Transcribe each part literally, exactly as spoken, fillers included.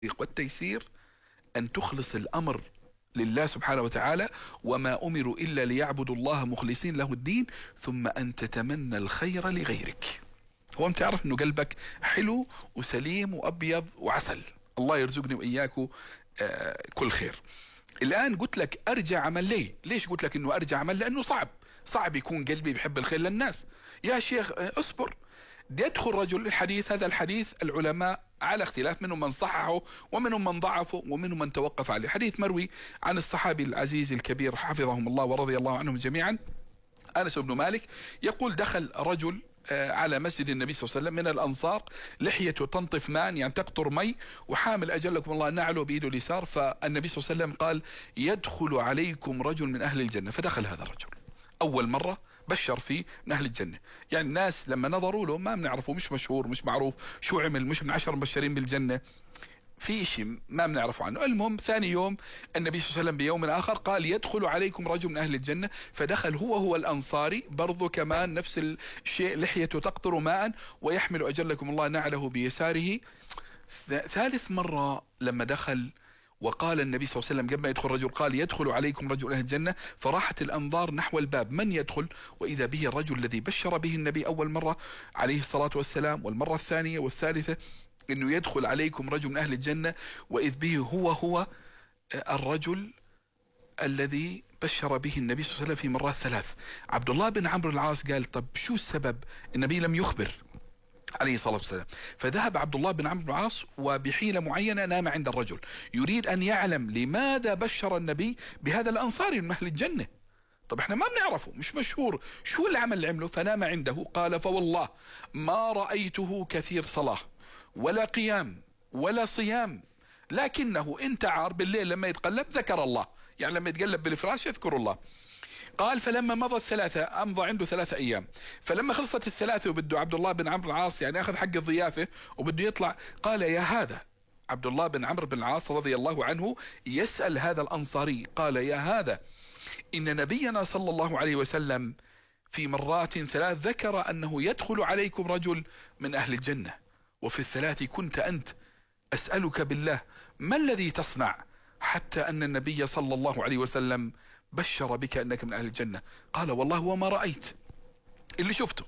والتيسير أن تخلص الأمر لله سبحانه وتعالى، وما أمروا إلا ليعبدوا الله مخلصين له الدين، ثم أن تتمنى الخير لغيرك. هو أنت تعرف أنه قلبك حلو وسليم وأبيض وعسل، الله يرزقني وإياكم آه كل خير. الآن قلت لك أرجع عمل. ليه؟ ليش قلت لك أنه أرجع عمل؟ لأنه صعب صعب يكون قلبي بحب الخير للناس. يا شيخ اصبر. يدخل رجل الحديث، هذا الحديث العلماء على اختلاف، منهم من صححه ومنهم من ضعفه ومنهم من توقف عليه. حديث مروي عن الصحابي العزيز الكبير حفظهم الله ورضي الله عنهم جميعا، أنس بن مالك، يقول دخل رجل على مسجد النبي صلى الله عليه وسلم من الأنصار، لحيته تنطف ماء يعني تقطر مي، وحامل أجلكم الله نعله بيده اليسار. فالنبي صلى الله عليه وسلم قال يدخل عليكم رجل من أهل الجنة. فدخل هذا الرجل أول مرة، بشر فيه من أهل الجنة. يعني الناس لما نظروا له ما بنعرفه، مش مشهور مش معروف شو عمل، مش من عشر مبشرين بالجنة، في شيء ما بنعرفه عنه. المهم ثاني يوم النبي صلى الله عليه وسلم بيوم آخر قال يدخل عليكم رجل من أهل الجنة. فدخل هو هو الأنصاري برضو كمان نفس الشيء، لحيته تقطر ماء ويحمل أجلكم الله نعله بيساره. ثالث مرة لما دخل وقال النبي صلى الله عليه وسلم قبل ما يدخل رجل قال يدخل عليكم رجل أهل الجنة، فراحت الأنظار نحو الباب من يدخل، وإذا به الرجل الذي بشر به النبي أول مرة عليه الصلاة والسلام، والمرة الثانية والثالثة إنه يدخل عليكم رجل من أهل الجنة، وإذ به هو هو الرجل الذي بشر به النبي صلى الله عليه وسلم في مرات ثلاث. عبد الله بن عمرو العاص قال طب شو السبب؟ النبي لم يخبر عليه الصلاة والسلام. فذهب عبد الله بن عمرو بن العاص وبحيلة معينة نام عند الرجل، يريد أن يعلم لماذا بشر النبي بهذا الأنصاري من أهل الجنة. طب احنا ما بنعرفه، مش مشهور، شو العمل اللي عمله؟ فنام عنده. قال فوالله ما رأيته كثير صلاة ولا قيام ولا صيام، لكنه انت عار بالليل لما يتقلب ذكر الله، يعني لما يتقلب بالفراش يذكر الله. قال فلما مضى الثلاثة، أمضى عنده ثلاثة أيام، فلما خلصت الثلاثة وبده عبد الله بن عمرو العاص يعني أخذ حق الضيافة وبده يطلع، قال يا هذا عبد الله بن عمرو بن العاص رضي الله عنه يسأل هذا الأنصاري، قال يا هذا إن نبينا صلى الله عليه وسلم في مرات ثلاث ذكر أنه يدخل عليكم رجل من أهل الجنة، وفي الثلاث كنت أنت، أسألك بالله ما الذي تصنع حتى أن النبي صلى الله عليه وسلم بشر بك أنك من أهل الجنة؟ قال والله وما رأيت اللي شفته.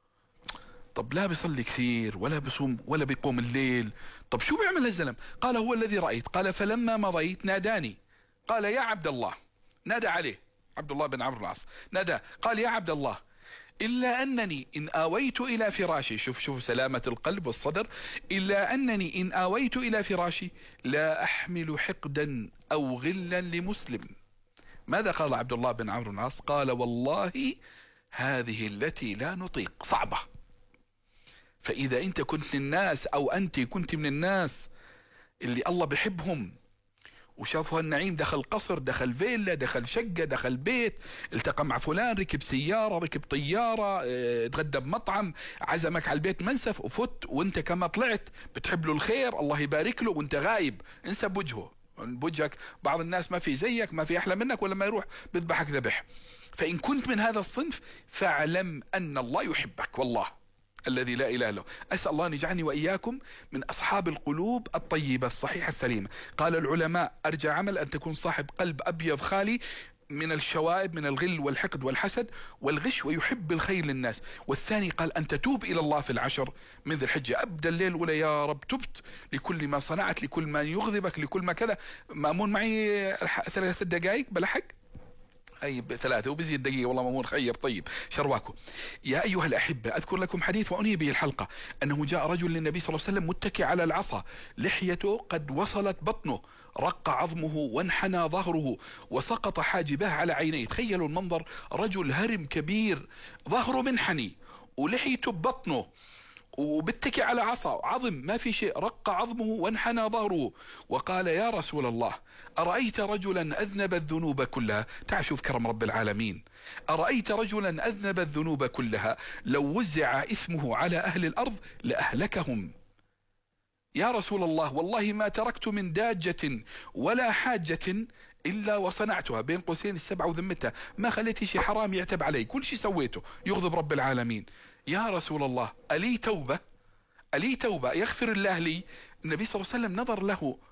طب لا بيصلي كثير ولا بصوم ولا بيقوم الليل، طب شو بيعمل الزلم؟ قال هو الذي رأيت. قال فلما مضيت ناداني، قال يا عبد الله، نادى عليه عبد الله بن عمرو العاص، نادى قال يا عبد الله إلا أنني إن آويت إلى فراشي، شوف شوف سلامة القلب والصدر، إلا أنني إن آويت إلى فراشي لا أحمل حقدا أو غلا لمسلم. ماذا قال عبد الله بن عمرو بن العاص؟ قال والله هذه التي لا نطيق، صعبة. فإذا أنت كنت من الناس أو أنت كنت من الناس اللي الله بحبهم وشافوا النعيم، دخل قصر، دخل فيلا، دخل شقة، دخل بيت، التقى مع فلان، ركب سيارة، ركب طيارة، اه تغدى بمطعم، عزمك على البيت منسف وفت، وانت كما طلعت بتحب له الخير الله يبارك له، وانت غايب انسى بوجهه، بوجهك بعض الناس ما في زيك، ما في أحلى منك، ولما يروح بذبحك ذبح. فإن كنت من هذا الصنف فاعلم أن الله يحبك والله الذي لا إله إلا هو. أسأل الله أن يجعلني وإياكم من أصحاب القلوب الطيبة الصحيحة السليمة. قال العلماء أرجى عمل أن تكون صاحب قلب أبيض خالي من الشوائب، من الغل والحقد والحسد والغش، ويحب الخير للناس. والثاني قال أن تتوب إلى الله في العشر من ذي الحجة، أبدأ الليل ولا يا رب تبت لكل ما صنعت، لكل ما يغضبك، لكل ما كذا. مأمون معي ثلاث دقائق بلحق أي ثلاثة وبزيد دقيقة، والله مأمون خير طيب شرواكم. يا أيها الأحبة أذكر لكم حديث وأنهي به الحلقة، أنه جاء رجل للنبي صلى الله عليه وسلم متكئ على العصا، لحيته قد وصلت بطنه، رق عظمه وانحنى ظهره وسقط حاجبه على عينيه. تخيلوا المنظر، رجل هرم كبير ظهره منحني ولحيته ببطنه وبتكي على عصا عظم ما في شيء، رق عظمه وانحنى ظهره، وقال يا رسول الله أرأيت رجلا أذنب الذنوب كلها، تعال شوف كرم رب العالمين، أرأيت رجلا أذنب الذنوب كلها لو وزع إثمه على أهل الأرض لأهلكهم. يا رسول الله والله ما تركت من داجة ولا حاجة إلا وصنعتها، بين قوسين السبعة وذمتها، ما خليت شيء حرام يعتب علي، كل شيء سويته يغضب رب العالمين. يا رسول الله ألي توبة؟ ألي توبة يغفر الله لي. النبي صلى الله عليه وسلم نظر له